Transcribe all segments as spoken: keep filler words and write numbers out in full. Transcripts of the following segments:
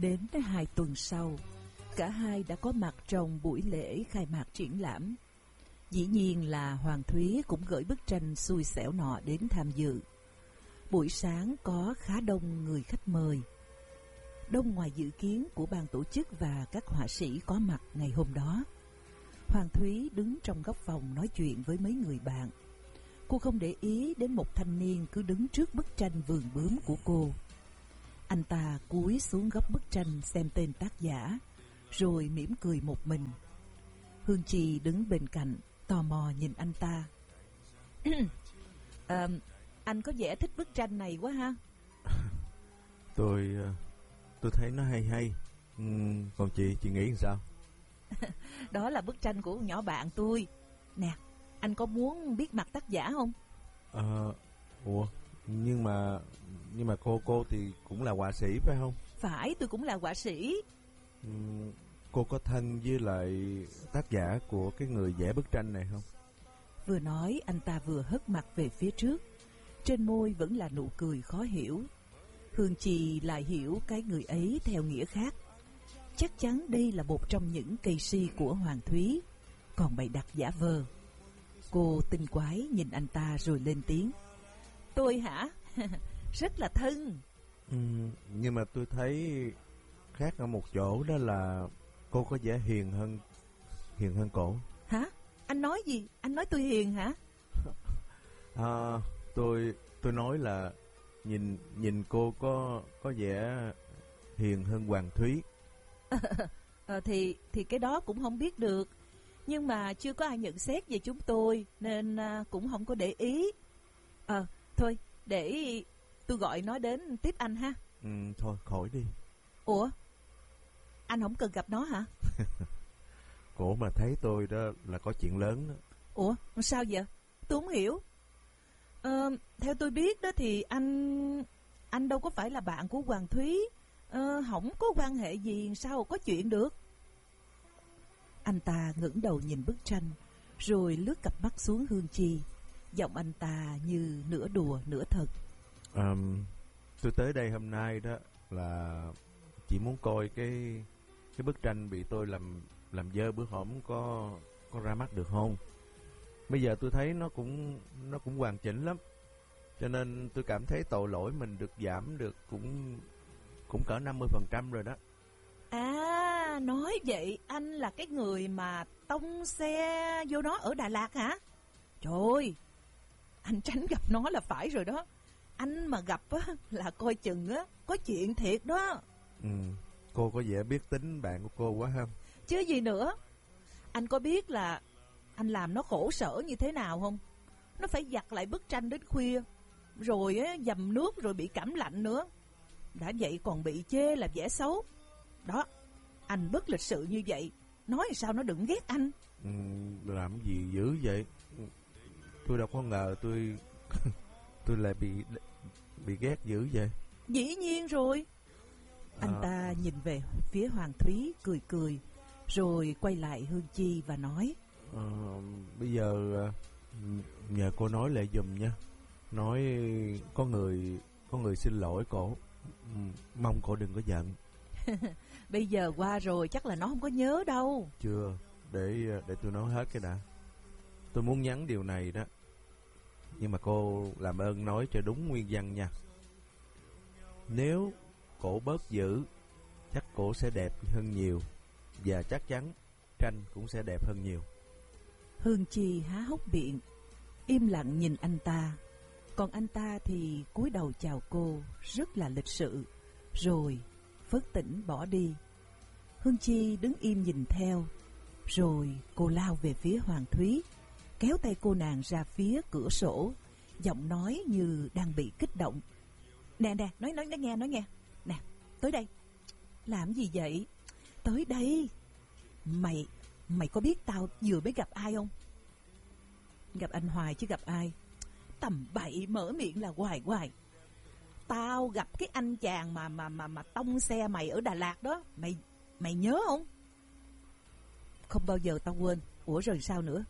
Đến hai tuần sau, cả hai đã có mặt trong buổi lễ khai mạc triển lãm. Dĩ nhiên là Hoàng Thúy cũng gửi bức tranh xui xẻo nọ đến tham dự. Buổi sáng có khá đông người khách mời, đông ngoài dự kiến của ban tổ chức và các họa sĩ có mặt ngày hôm đó. Hoàng Thúy đứng trong góc phòng nói chuyện với mấy người bạn. Cô không để ý đến một thanh niên cứ đứng trước bức tranh vườn bướm của cô. Anh ta cúi xuống góc bức tranh xem tên tác giả, rồi mỉm cười một mình. Hương Trì đứng bên cạnh, tò mò nhìn anh ta. à, Anh có vẻ thích bức tranh này quá ha. Tôi tôi thấy nó hay hay. ừ, Còn chị, chị nghĩ sao? Đó là bức tranh của nhỏ bạn tôi. Nè, anh có muốn biết mặt tác giả không? Ờ, ủa, nhưng mà nhưng mà cô cô thì cũng là họa sĩ phải không? Phải, tôi cũng là họa sĩ. Ừ, cô có thân với lại tác giả của cái người vẽ bức tranh này không? Vừa nói, anh ta vừa hất mặt về phía trước. Trên môi vẫn là nụ cười khó hiểu. Hương Trì lại hiểu cái người ấy theo nghĩa khác. Chắc chắn đây là một trong những cây si của Hoàng Thúy, còn bày đặt giả vờ. Cô tinh quái nhìn anh ta rồi lên tiếng. Tôi hả? Rất là thân. Ừ, nhưng mà tôi thấy khác ở một chỗ, đó là cô có vẻ hiền hơn hiền hơn cổ. Hả? Anh nói gì? Anh nói tôi hiền hả? À, tôi tôi nói là nhìn nhìn cô có có vẻ hiền hơn Hoàng Thúy. à, thì thì cái đó cũng không biết được, nhưng mà chưa có ai nhận xét về chúng tôi nên à, cũng không có để ý. Ờ à, thôi để tôi gọi nó đến tiếp anh ha. Ừ, thôi khỏi đi. Ủa, anh không cần gặp nó hả? Cổ mà thấy tôi đó là có chuyện lớn đó. Ủa sao vậy? Tôi không hiểu. Ờ, theo tôi biết đó thì anh anh đâu có phải là bạn của Hoàng Thúy. Ờ, không có quan hệ gì, sao có chuyện được? Anh ta ngẩng đầu nhìn bức tranh, rồi lướt cặp mắt xuống Hương Trì. Giọng anh ta như nửa đùa nửa thật. À, tôi tới đây hôm nay đó là chỉ muốn coi cái cái bức tranh bị tôi làm làm dơ bữa hổm có có ra mắt được không? Bây giờ tôi thấy nó cũng nó cũng hoàn chỉnh lắm, cho nên tôi cảm thấy tội lỗi mình được giảm được cũng cũng cỡ năm mươi phần trăm rồi đó. À, nói vậy anh là cái người mà tông xe vô nó ở Đà Lạt hả? Trời ơi, anh tránh gặp nó là phải rồi đó. Anh mà gặp á là coi chừng á có chuyện thiệt đó. Ừ, cô có vẻ biết tính bạn của cô quá không? Chứ gì nữa. Anh có biết là anh làm nó khổ sở như thế nào không? Nó phải giặt lại bức tranh đến khuya, rồi á dầm nước, rồi bị cảm lạnh nữa. Đã vậy còn bị chê là vẽ xấu. Đó, anh bất lịch sự như vậy, nói sao nó đừng ghét anh. Ừ, làm gì dữ vậy? Tôi đâu có ngờ tôi tôi lại bị bị ghét dữ vậy. Dĩ nhiên rồi. Anh à... ta nhìn về phía Hoàng Thúy cười cười, rồi quay lại Hương Chi và nói. à, Bây giờ nhờ cô nói lại giùm nha. Nói có người Có người xin lỗi cổ, mong cổ đừng có giận. Bây giờ qua rồi chắc là nó không có nhớ đâu. Chưa, để để tôi nói hết cái đã. Tôi muốn nhắn điều này đó, nhưng mà cô làm ơn nói cho đúng nguyên văn nha. Nếu cổ bớt dữ, chắc cổ sẽ đẹp hơn nhiều, và chắc chắn tranh cũng sẽ đẹp hơn nhiều. Hương Chi há hốc miệng, im lặng nhìn anh ta. Còn anh ta thì cúi đầu chào cô rất là lịch sự, rồi phớt tỉnh bỏ đi. Hương Chi đứng im nhìn theo. Rồi cô lao về phía Hoàng Thúy, kéo tay cô nàng ra phía cửa sổ, giọng nói như đang bị kích động. Nè nè, nói nói nói nghe, nói nghe. Nè, tới đây. Làm gì vậy? Tới đây. Mày, mày có biết tao vừa mới gặp ai không? Gặp anh Hoài chứ gặp ai. Tầm bậy, mở miệng là hoài hoài. Tao gặp cái anh chàng mà mà mà mà tông xe mày ở Đà Lạt đó. Mày mày nhớ không? Không bao giờ tao quên. Ủa rồi sao nữa?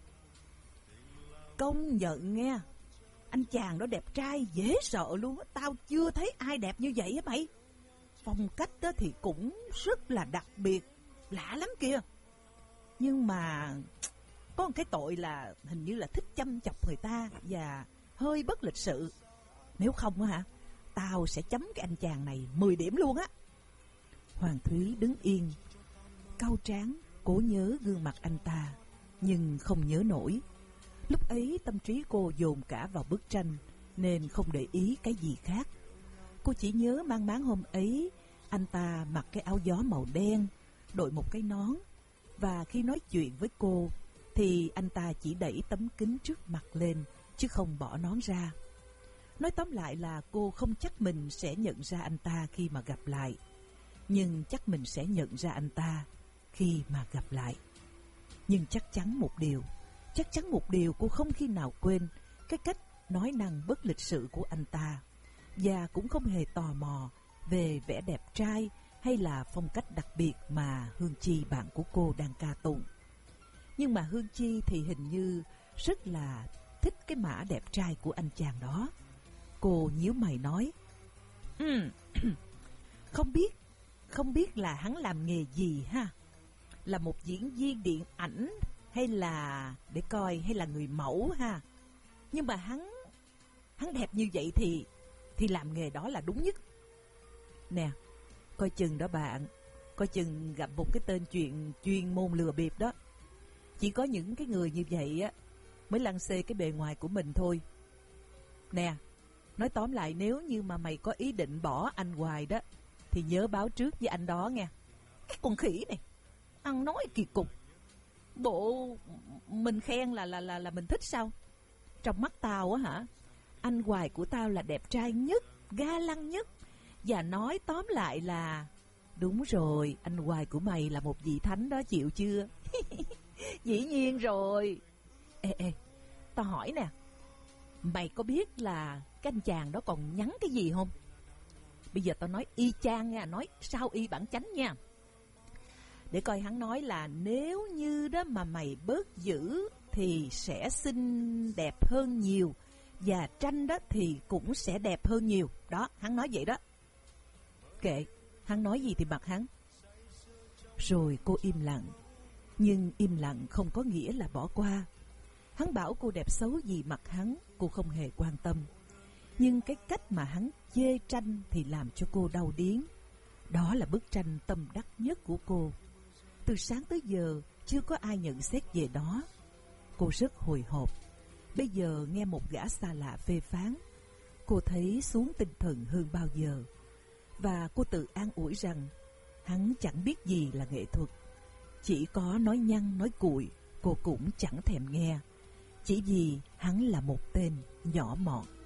Công nhận nghe, anh chàng đó đẹp trai dễ sợ luôn á. Tao chưa thấy ai đẹp như vậy á mày. phong cách đó thì cũng rất là đặc biệt, lạ lắm kìa. Nhưng mà có một cái tội là hình như là thích chăm chọc người ta và hơi bất lịch sự. Nếu không á hả, tao sẽ chấm cái anh chàng này mười điểm luôn á. Hoàng Thúy đứng yên, cau trán, cố nhớ gương mặt anh ta, nhưng không nhớ nổi. Lúc ấy tâm trí cô dồn cả vào bức tranh, nên không để ý cái gì khác. Cô chỉ nhớ mang máng hôm ấy, anh ta mặc cái áo gió màu đen, đội một cái nón, và khi nói chuyện với cô, thì anh ta chỉ đẩy tấm kính trước mặt lên, chứ không bỏ nón ra. Nói tóm lại là cô không chắc mình sẽ nhận ra anh ta khi mà gặp lại, nhưng chắc mình sẽ nhận ra anh ta khi mà gặp lại. Nhưng chắc chắn một điều, chắc chắn một điều cô không khi nào quên cái cách nói năng bất lịch sự của anh ta, và cũng không hề tò mò về vẻ đẹp trai hay là phong cách đặc biệt mà Hương Chi bạn của cô đang ca tụng. Nhưng mà Hương Chi thì hình như rất là thích cái mã đẹp trai của anh chàng đó. Cô nhíu mày nói, ừ, không biết, không biết là hắn làm nghề gì ha? Là một diễn viên điện ảnh hay là để coi hay là người mẫu ha? Nhưng mà hắn hắn đẹp như vậy thì thì làm nghề đó là đúng nhất. Nè, coi chừng đó bạn, coi chừng gặp một cái tên chuyện chuyên môn lừa bịp đó. Chỉ có những cái người như vậy á mới lăng xê cái bề ngoài của mình thôi. Nè, nói tóm lại, nếu như mà mày có ý định bỏ anh hoài đó thì nhớ báo trước với anh đó nghe. Cái con khỉ này, ăn nói kỳ cục. Bộ mình khen là là là là mình thích sao? Trong mắt tao á hả, anh Hoài của tao là đẹp trai nhất, ga lăng nhất. Và nói tóm lại là đúng rồi, anh Hoài của mày là một vị thánh đó, chịu chưa? Dĩ nhiên rồi. Ê ê, tao hỏi nè, mày có biết là cái anh chàng đó còn nhắn cái gì không? Bây giờ tao nói y chang nha, nói sao y bản chánh nha. Để coi hắn nói là nếu như đó mà mày bớt dữ thì sẽ xinh đẹp hơn nhiều, và tranh đó thì cũng sẽ đẹp hơn nhiều. Đó, hắn nói vậy đó. Kệ, hắn nói gì thì mặc hắn. Rồi cô im lặng. Nhưng im lặng không có nghĩa là bỏ qua. Hắn bảo cô đẹp xấu gì mặc hắn, cô không hề quan tâm. Nhưng cái cách mà hắn chê tranh thì làm cho cô đau điếng. Đó là bức tranh tâm đắc nhất của cô. Từ sáng tới giờ chưa có ai nhận xét về đó. Cô rất hồi hộp. Bây giờ nghe một gã xa lạ phê phán, cô thấy xuống tinh thần hơn bao giờ. Và cô tự an ủi rằng hắn chẳng biết gì là nghệ thuật. Chỉ có nói nhăng nói cuội cô cũng chẳng thèm nghe, chỉ vì hắn là một tên nhỏ mọn.